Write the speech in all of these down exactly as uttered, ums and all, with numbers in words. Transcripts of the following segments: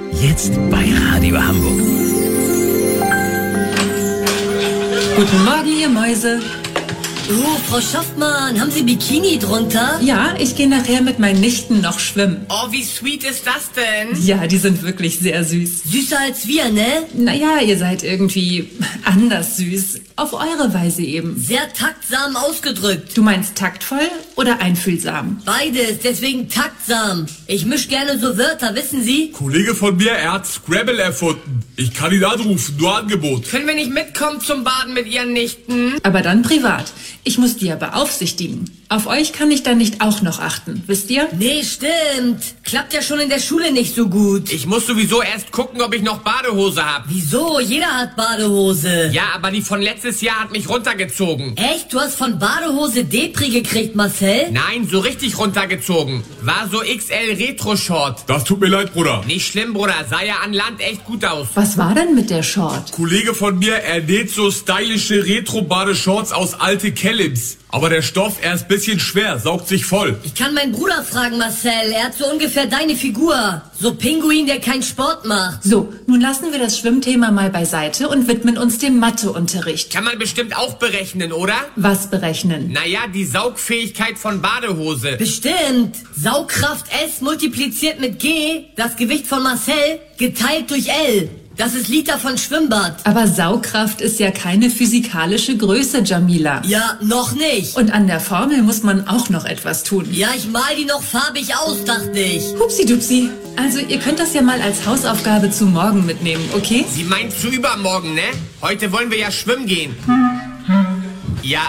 Jetzt bei Radio Hamburg. Guten Morgen, ihr Mäuse. Oh, Frau Schaffmann, haben Sie Bikini drunter? Ja, ich gehe nachher mit meinen Nichten noch schwimmen. Oh, wie sweet ist das denn? Ja, die sind wirklich sehr süß. Süßer als wir, ne? Naja, ihr seid irgendwie anders süß. Auf eure Weise eben. Sehr taktsam ausgedrückt. Du meinst taktvoll oder einfühlsam? Beides, deswegen taktsam. Ich misch gerne so Wörter, wissen Sie? Kollege von mir, er hat Scrabble erfunden. Ich kann ihn anrufen, nur Angebot. Können wir nicht mitkommen zum Baden mit Ihren Nichten? Aber dann privat. Ich muss die ja beaufsichtigen. Auf euch kann ich dann nicht auch noch achten, wisst ihr? Nee, stimmt. Klappt ja schon in der Schule nicht so gut. Ich muss sowieso erst gucken, ob ich noch Badehose hab. Wieso? Jeder hat Badehose. Ja, aber die von letztes Jahr hat mich runtergezogen. Echt? Du hast von Badehose Depri gekriegt, Marcel? Nein, so richtig runtergezogen. War so X L Retro-Short. Das tut mir leid, Bruder. Nicht schlimm, Bruder. Sah ja an Land echt gut aus. Was war denn mit der Short? Kollege von mir, er näht so stylische Retro-Badeshorts aus alte Kellims. Aber der Stoff, er ist ein bisschen schwer, saugt sich voll. Ich kann meinen Bruder fragen, Marcel. Er hat so ungefähr deine Figur. So Pinguin, der keinen Sport macht. So, nun lassen wir das Schwimmthema mal beiseite und widmen uns dem Matheunterricht. Kann man bestimmt auch berechnen, oder? Was berechnen? Naja, die Saugfähigkeit von Badehose. Bestimmt. Saugkraft S multipliziert mit G, das Gewicht von Marcel, geteilt durch L. Das ist Liter von Schwimmbad. Aber Saugkraft ist ja keine physikalische Größe, Jamila. Ja, noch nicht. Und an der Formel muss man auch noch etwas tun. Ja, ich mal die noch farbig aus, dachte ich. Hupsi-dupsi. Also ihr könnt das ja mal als Hausaufgabe zu morgen mitnehmen, okay? Sie meint zu übermorgen, ne? Heute wollen wir ja schwimmen gehen. Ja.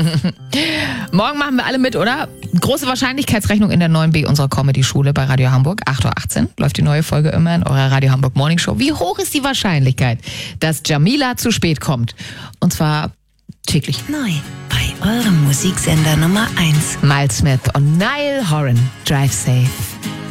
Morgen machen wir alle mit, oder? Große Wahrscheinlichkeitsrechnung in der neun b unserer Comedy-Schule bei Radio Hamburg. acht Uhr achtzehn läuft die neue Folge immer in eurer Radio Hamburg Morning Show. Wie hoch ist die Wahrscheinlichkeit, dass Jamila zu spät kommt? Und zwar täglich. Neu bei eurem Musiksender Nummer eins. Miles Smith und Niall Horan. Drive safe.